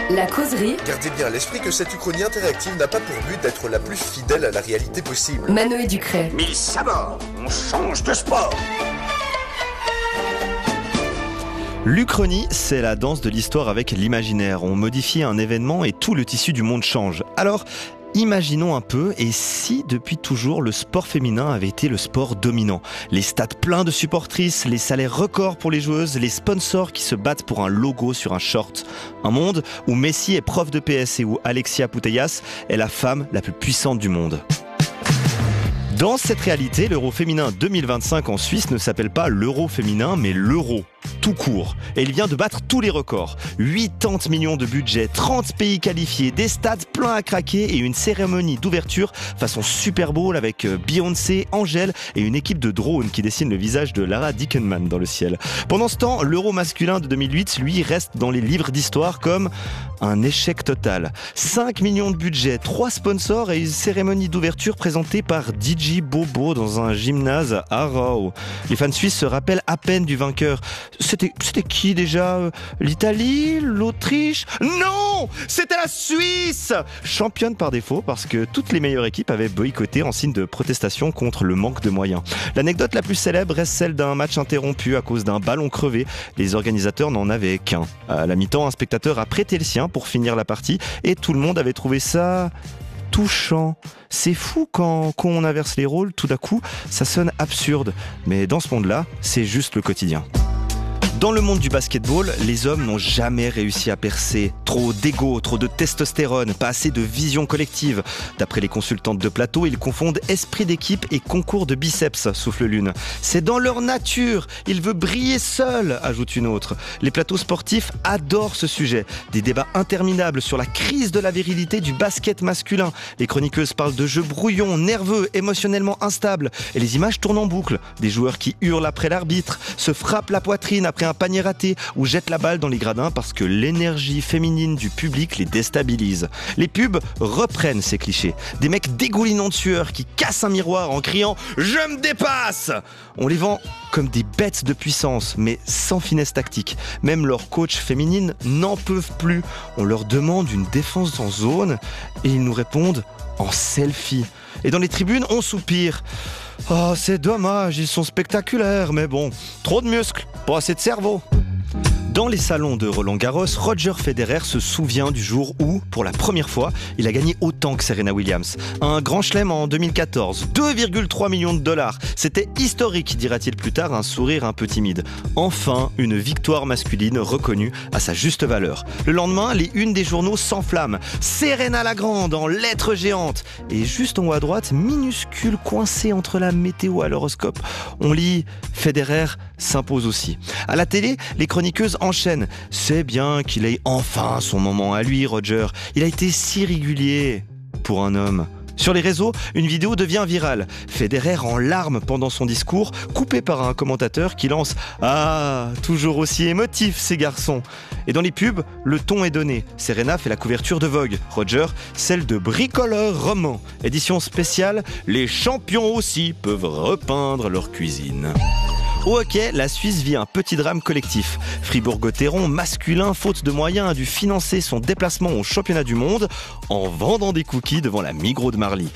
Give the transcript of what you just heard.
La causerie. Gardez bien à l'esprit que cette uchronie interactive n'a pas pour but d'être la plus fidèle à la réalité possible. Manoë Ducret. Mille sabords, on change de sport. L'Uchronie, c'est la danse de l'histoire avec l'imaginaire. On modifie un événement et tout le tissu du monde change. Alors, imaginons un peu, et si depuis toujours le sport féminin avait été le sport dominant? Les stades pleins de supportrices, les salaires records pour les joueuses, les sponsors qui se battent pour un logo sur un short. Un monde où Messi est prof de PS et où Alexia Putellas est la femme la plus puissante du monde. Dans cette réalité, l'Euro féminin 2025 en Suisse ne s'appelle pas l'Euro féminin, mais l'Euro, tout court. Et il vient de battre tous les records. 80 millions de budget, 30 pays qualifiés, des stades pleins à craquer et une cérémonie d'ouverture façon Super Bowl avec Beyoncé, Angèle et une équipe de drones qui dessine le visage de Lara Dickenman dans le ciel. Pendant ce temps, l'Euro masculin de 2008, lui, reste dans les livres d'histoire comme un échec total. 5 millions de budget, 3 sponsors et une cérémonie d'ouverture présentée par DJ Bobo dans un gymnase à Aarau. Les fans suisses se rappellent à peine du vainqueur. C'était qui déjà? L'Italie? L'Autriche? Non! C'était la Suisse! Championne par défaut parce que toutes les meilleures équipes avaient boycotté en signe de protestation contre le manque de moyens. L'anecdote la plus célèbre reste celle d'un match interrompu à cause d'un ballon crevé. Les organisateurs n'en avaient qu'un. À la mi-temps, un spectateur a prêté le sien pour finir la partie et tout le monde avait trouvé ça touchant. C'est fou quand on inverse les rôles, tout d'un coup, ça sonne absurde. Mais dans ce monde-là, c'est juste le quotidien. Dans le monde du basketball, les hommes n'ont jamais réussi à percer. Trop d'ego, trop de testostérone, pas assez de vision collective. D'après les consultantes de plateau, ils confondent esprit d'équipe et concours de biceps, souffle l'une. C'est dans leur nature, ils veulent briller seuls, ajoute une autre. Les plateaux sportifs adorent ce sujet. Des débats interminables sur la crise de la virilité du basket masculin. Les chroniqueuses parlent de jeux brouillons, nerveux, émotionnellement instables. Et les images tournent en boucle. Des joueurs qui hurlent après l'arbitre, se frappent la poitrine après un panier raté ou jettent la balle dans les gradins parce que l'énergie féminine du public les déstabilise. Les pubs reprennent ces clichés. Des mecs dégoulinants de sueur qui cassent un miroir en criant « Je me dépasse !» On les vend comme des bêtes de puissance, mais sans finesse tactique. Même leurs coachs féminines n'en peuvent plus. On leur demande une défense en zone et ils nous répondent en selfie. Et dans les tribunes, on soupire. Oh, c'est dommage, ils sont spectaculaires, mais bon, trop de muscles, pas assez de cerveau. Dans les salons de Roland-Garros, Roger Federer se souvient du jour où, pour la première fois, il a gagné autant que Serena Williams. Un grand chelem en 2014, 2,3 millions de dollars. C'était historique, dira-t-il plus tard, un sourire un peu timide. Enfin, une victoire masculine reconnue à sa juste valeur. Le lendemain, les unes des journaux s'enflamment. Serena la Grande en lettres géantes. Et juste en haut à droite, minuscule coincé entre la météo et l'horoscope, on lit « Federer s'impose aussi ». À la télé, les chroniqueuses enchaîne. C'est bien qu'il ait enfin son moment à lui, Roger. Il a été si régulier pour un homme. Sur les réseaux, une vidéo devient virale. Federer en larmes pendant son discours, coupé par un commentateur qui lance « Ah, toujours aussi émotif ces garçons !» Et dans les pubs, le ton est donné. Serena fait la couverture de Vogue. Roger, celle de Bricoleur Roman. Édition spéciale, les champions aussi peuvent repeindre leur cuisine. Au hockey, la Suisse vit un petit drame collectif. Fribourg-Gotteron, masculin, faute de moyens, a dû financer son déplacement au championnat du monde en vendant des cookies devant la Migros de Marly.